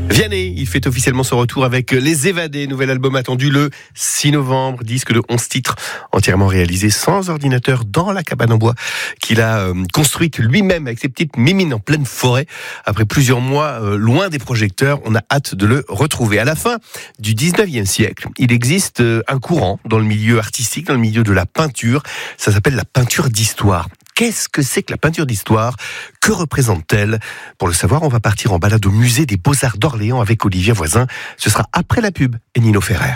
Vianney, il fait officiellement son retour avec Les Évadés, nouvel album attendu le 6 novembre, disque de 11 titres entièrement réalisé sans ordinateur dans la cabane en bois qu'il a construite lui-même avec ses petites mimines en pleine forêt. Après plusieurs mois loin des projecteurs, on a hâte de le retrouver. À la fin du 19e siècle, il existe un courant dans le milieu artistique, dans le milieu de la peinture, ça s'appelle la peinture d'histoire. Qu'est-ce que c'est que la peinture d'histoire ? Que représente-t-elle ? Pour le savoir, on va partir en balade au musée des Beaux-Arts d'Orléans avec Olivier Voisin. Ce sera après la pub et Nino Ferrer.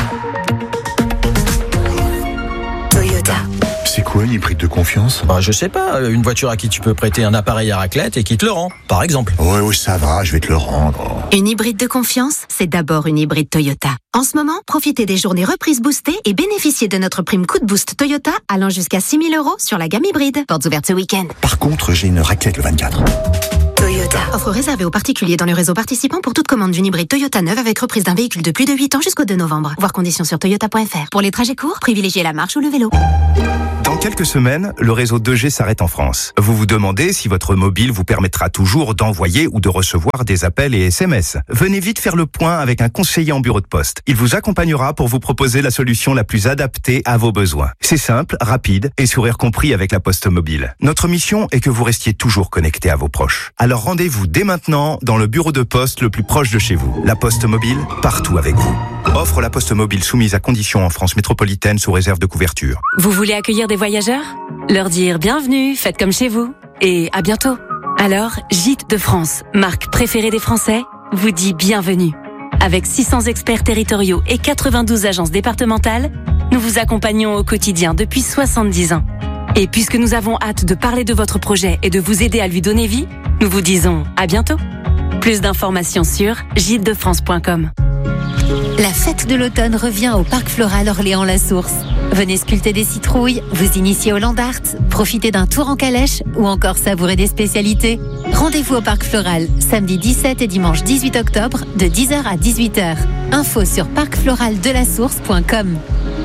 Toyota. C'est quoi une hybride de confiance ? Je sais pas, une voiture à qui tu peux prêter un appareil à raclette et qui te le rend, par exemple. Ouais, ça va, je vais te le rendre. Une hybride de confiance, c'est d'abord une hybride Toyota. En ce moment, profitez des journées reprises boostées et bénéficiez de notre prime coup de boost Toyota allant jusqu'à 6 000 € sur la gamme hybride. Portes ouvertes ce week-end. Par contre, j'ai une raclette le 24. Toyota. Offre réservée aux particuliers dans le réseau participant pour toute commande d'une hybride Toyota neuve avec reprise d'un véhicule de plus de 8 ans jusqu'au 2 novembre. Voir conditions sur toyota.fr. Pour les trajets courts, privilégiez la marche ou le vélo. Dans quelques semaines, le réseau 2G s'arrête en France. Vous vous demandez si votre mobile vous permettra toujours d'envoyer ou de recevoir des appels et SMS. Venez vite faire le point avec un conseiller en bureau de poste. Il vous accompagnera pour vous proposer la solution la plus adaptée à vos besoins. C'est simple, rapide et sourire compris avec la Poste Mobile. Notre mission est que vous restiez toujours connecté à vos proches. Alors rendez-vous dès maintenant dans le bureau de poste le plus proche de chez vous. La Poste Mobile, partout avec vous. Offre la Poste Mobile soumise à conditions en France métropolitaine sous réserve de couverture. Vous voulez accueillir des voyageurs ? Leur dire bienvenue, faites comme chez vous et à bientôt. Alors, Gîtes de France, marque préférée des Français, vous dit bienvenue. Avec 600 experts territoriaux et 92 agences départementales, nous vous accompagnons au quotidien depuis 70 ans. Et puisque nous avons hâte de parler de votre projet et de vous aider à lui donner vie, nous vous disons à bientôt. Plus d'informations sur gîtesdefrance.com. La fête de l'automne revient au Parc Floral Orléans-la-Source. Venez sculpter des citrouilles, vous initier au land art, profiter d'un tour en calèche ou encore savourer des spécialités. Rendez-vous au Parc Floral, samedi 17 et dimanche 18 octobre, de 10h à 18h. Info sur parcfloraldelasource.com.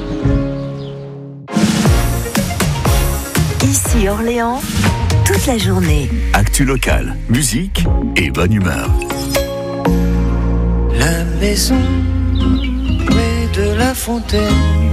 Ici Orléans, toute la journée. Actu locale, musique et bonne humeur. La maison près de la fontaine.